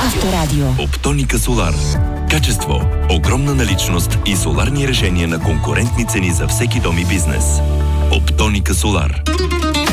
Авторадио. Оптоника Солар. Качество, огромна наличност и соларни решения на конкурентни цени за всеки дом и бизнес. Оптоника Солар.